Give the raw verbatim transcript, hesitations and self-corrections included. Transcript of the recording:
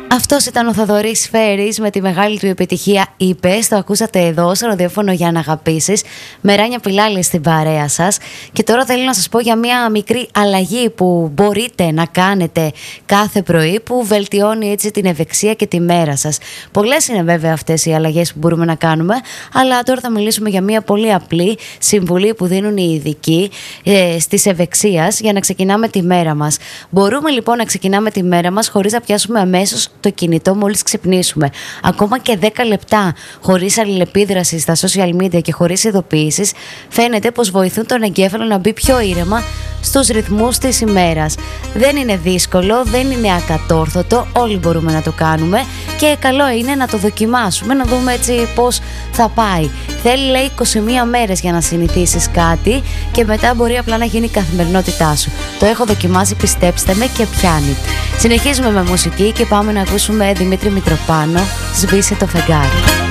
Αυτός ήταν ο Θοδωρής Φέρης με τη μεγάλη του επιτυχία «Είπες». Το ακούσατε εδώ στο ραδιόφωνο για να αγαπήσεις. Με Ράνια Πιλάλη στην παρέα σας. Και τώρα θέλω να σας πω για μια μικρή αλλαγή που μπορείτε να κάνετε κάθε πρωί, που βελτιώνει έτσι την ευεξία και τη μέρα σας. Πολλές είναι βέβαια αυτές οι αλλαγές που μπορούμε να κάνουμε, αλλά τώρα θα μιλήσουμε για μια πολύ απλή συμβουλή που δίνουν οι ειδικοί ε, στις ευεξίας για να ξεκινάμε τη μέρα μας. Μπορούμε λοιπόν να ξεκινάμε τη μέρα μας χωρίς να πιάσουμε αμέσως το κινητό μόλις ξυπνήσουμε. Ακόμα και δέκα λεπτά χωρίς αλληλεπίδραση στα social media και χωρίς ειδοποιήσεις, φαίνεται πως βοηθούν τον εγκέφαλο να μπει πιο ήρεμα στους ρυθμούς της ημέρας. Δεν είναι δύσκολο, δεν είναι ακατόρθωτο, όλοι μπορούμε να το κάνουμε και καλό είναι να το δοκιμάσουμε, να δούμε έτσι πώς θα πάει. Θέλει λέει είκοσι μία μέρες για να συνηθίσεις κάτι και μετά μπορεί απλά να γίνει η καθημερινότητά σου. Το έχω δοκιμάσει, πιστέψτε με, και πιάνει. Συνεχίζουμε με μουσική και πάμε να ακούσουμε Δημήτρη Μητροπάνο, «Σβήσε το φεγγάρι».